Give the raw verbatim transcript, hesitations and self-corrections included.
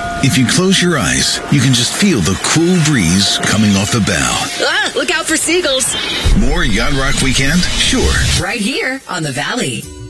If you close your eyes, you can just feel the cool breeze coming off the bow. Ah, look out for seagulls. More Yacht Rock Weekend? Sure. Right here on The Valley.